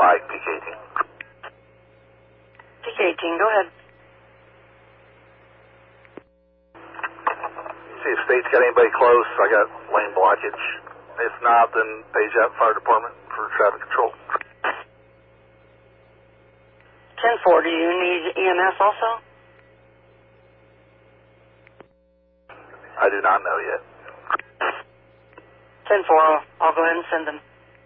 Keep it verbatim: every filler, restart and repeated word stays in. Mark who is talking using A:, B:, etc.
A: Mike, P K eighteen.
B: P K eighteen, go ahead.
A: See if state's got anybody close. I got lane blockage. If not, then page out fire department for traffic control.
B: ten four, do you need E M S also?
A: I do not know yet.
B: ten four, I'll, I'll go ahead and send them.